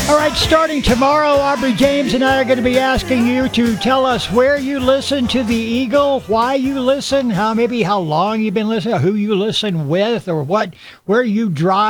All right, starting tomorrow, Aubrey James and I are going to be asking you to tell us where you listen to the Eagle, why you listen, how long you've been listening, who you listen with, or where you drive.